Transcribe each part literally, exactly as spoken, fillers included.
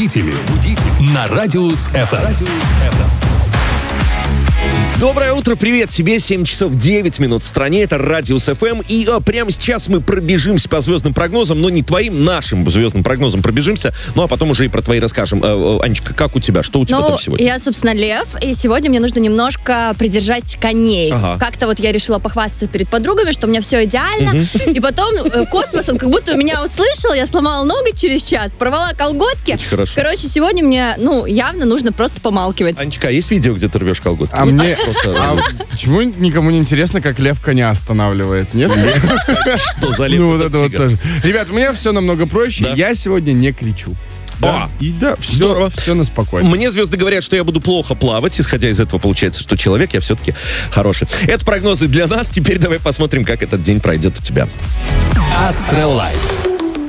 Пробудители. На Радиус эф эм. Доброе утро, привет тебе, семь часов девять минут в стране, это Радиус эф эм, и а, прямо сейчас мы пробежимся по звездным прогнозам, но не твоим, нашим звездным прогнозам пробежимся, ну а потом уже и про твои расскажем. Э, Анечка, как у тебя, что у тебя ну, там сегодня? Я, собственно, лев, и сегодня мне нужно немножко придержать коней. Ага. Как-то вот я решила похвастаться перед подругами, что у меня все идеально, угу. И потом э, космос, он как будто у меня услышал, я сломала ногу через час, порвала колготки. Очень хорошо. Короче, сегодня мне, ну, явно нужно просто помалкивать. Анечка, а есть видео, где ты рвешь колготки? А Вот мне... просто... А почему никому не интересно, как лев коня останавливает? Нет? Что за лев? Ну вот это вот тоже. Ребят, у меня все намного проще. Да? Я сегодня не кричу. Да. О, И да, все, здорово. все на спокойно. Мне звезды говорят, что я буду плохо плавать. Исходя из этого, получается, что человек я все-таки хороший. Это прогнозы для нас. Теперь давай посмотрим, как этот день пройдет у тебя. Астролайф.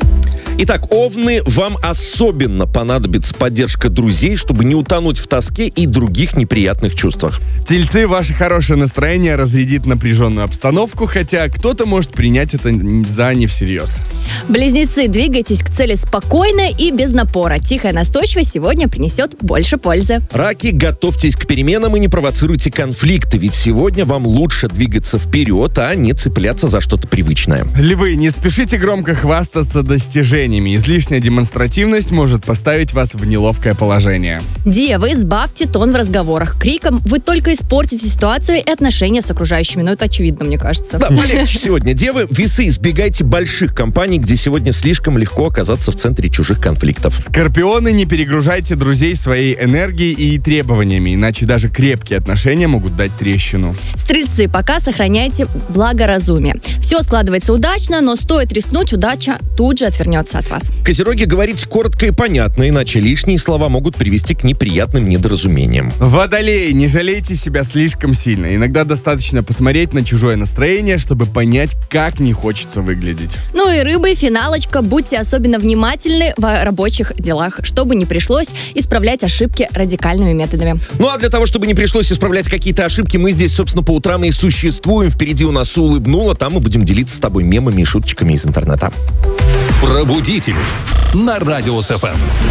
Итак, овны, вам особенно понадобится поддержка друзей, чтобы не утонуть в тоске и других неприятных чувствах. Тельцы, ваше хорошее настроение разрядит напряженную обстановку, хотя кто-то может принять это за не всерьез. Близнецы, двигайтесь к цели спокойно и без напора. Тихая настойчивость сегодня принесет больше пользы. Раки, готовьтесь к переменам и не провоцируйте конфликты, ведь сегодня вам лучше двигаться вперед, а не цепляться за что-то привычное. Львы, не спешите громко хвастаться достижениями. Излишняя демонстративность может поставить вас в неловкое положение. Девы, сбавьте тон в разговорах. Криком вы только испортите ситуацию и отношения с окружающими. Ну, это очевидно, мне кажется. Да, полегче сегодня. Девы, весы, избегайте больших компаний, где сегодня слишком легко оказаться в центре чужих конфликтов. Скорпионы, не перегружайте друзей своей энергией и требованиями, иначе даже крепкие отношения могут дать трещину. Стрельцы, пока сохраняйте благоразумие. Все складывается удачно, но стоит рискнуть, удача тут же отвернется от вас. Козероги, говорите коротко и понятно, иначе лишние слова могут привести к неприятным недоразумениям. Водолеи, не жалейте себя слишком сильно. Иногда достаточно посмотреть на чужое настроение, чтобы понять, как не хочется выглядеть. Ну и рыбы, финалочка, будьте особенно внимательны в рабочих делах, чтобы не пришлось исправлять ошибки радикальными методами. Ну а для того, чтобы не пришлось исправлять какие-то ошибки, мы здесь, собственно, по утрам и существуем. Впереди у нас улыбнуло, там мы будем делиться с тобой мемами и шуточками из интернета. Пробудители. На Радиус эф эм.